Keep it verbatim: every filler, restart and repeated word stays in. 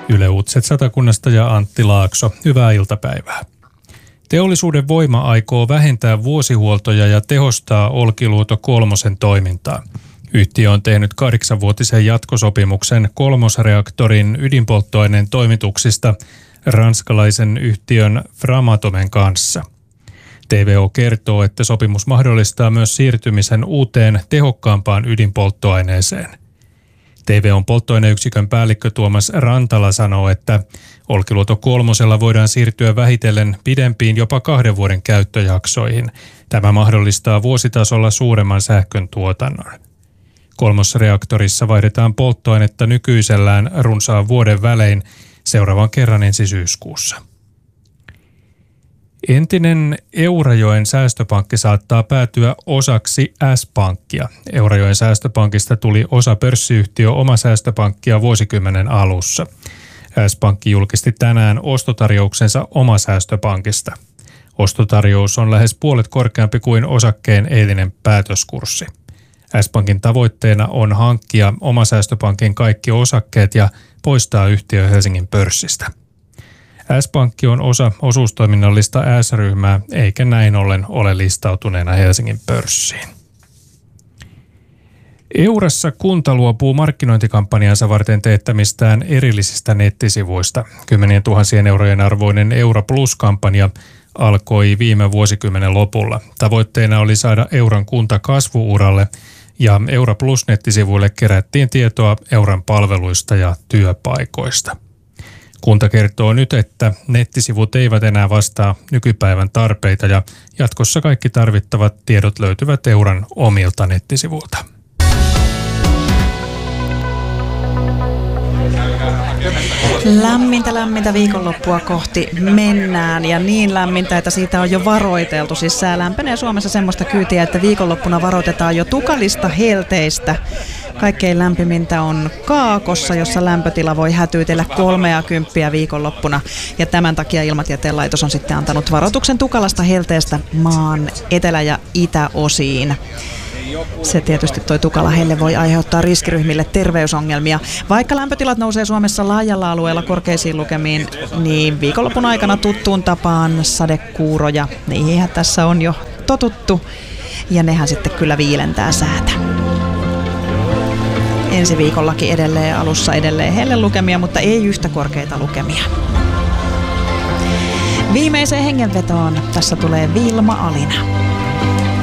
Yle Uutiset Satakunnasta ja Antti Laakso. Hyvää iltapäivää. Teollisuuden Voima aikoo vähentää vuosihuoltoja ja tehostaa Olkiluoto kolmosen toimintaa. Yhtiö on tehnyt kahdeksanvuotisen jatkosopimuksen kolmosreaktorin ydinpolttoaineen toimituksista ranskalaisen yhtiön Framatomen kanssa. T V O kertoo, että sopimus mahdollistaa myös siirtymisen uuteen tehokkaampaan ydinpolttoaineeseen. T V O:n polttoaineyksikön päällikkö Tuomas Rantala sanoo, että Olkiluoto kolmosella voidaan siirtyä vähitellen pidempiin jopa kahden vuoden käyttöjaksoihin. Tämä mahdollistaa vuositasolla suuremman sähkön tuotannon. Kolmosreaktorissa vaihdetaan polttoainetta nykyisellään runsaan vuoden välein seuraavan kerran ensi syyskuussa. Entinen Eurajoen säästöpankki saattaa päätyä osaksi S-pankkia. Eurajoen säästöpankista tuli osa pörssiyhtiö Oma Säästöpankkia vuosikymmenen alussa. S-pankki julkisti tänään ostotarjouksensa Oma Säästöpankista. Ostotarjous on lähes puolet korkeampi kuin osakkeen eilinen päätöskurssi. S-pankin tavoitteena on hankkia Oma Säästöpankin kaikki osakkeet ja poistaa yhtiö Helsingin pörssistä. S-pankki on osa osuustoiminnallista S-ryhmää, eikä näin ollen ole listautuneena Helsingin pörssiin. Eurassa kunta luopuu markkinointikampanjansa varten teettämistään erillisistä nettisivuista. Kymmenien tuhansien eurojen arvoinen Eura Plus-kampanja alkoi viime vuosikymmenen lopulla. Tavoitteena oli saada Euran kunta kasvu-uralle ja Eura Plus-nettisivuille kerättiin tietoa Euran palveluista ja työpaikoista. Kunta kertoo nyt, että nettisivut eivät enää vastaa nykypäivän tarpeita ja jatkossa kaikki tarvittavat tiedot löytyvät Euran omilta nettisivuilta. Lämmintä, lämmintä viikonloppua kohti mennään ja niin lämmintä, että siitä on jo varoiteltu. Siis sää lämpenee Suomessa semmoista kyytiä, että viikonloppuna varoitetaan jo tukalista helteistä. Kaikkein lämpimintä on Kaakossa, jossa lämpötila voi hätyytellä kolmeakymppiä viikonloppuna. Ja tämän takia Ilmatieteen laitos on sitten antanut varoituksen tukalasta helteestä maan etelä- ja itäosiin. Se tietysti toi tukala helle voi aiheuttaa riskiryhmille terveysongelmia. Vaikka lämpötilat nousee Suomessa laajalla alueella korkeisiin lukemiin, niin viikonlopun aikana tuttuun tapaan sadekuuroja. Niihinhän tässä on jo totuttu ja nehän sitten kyllä viilentää säätä. Ensi viikollakin edelleen alussa edelleen helle lukemia, mutta ei yhtä korkeita lukemia. Viimeiseen hengenvetoon tässä tulee Vilma Alina.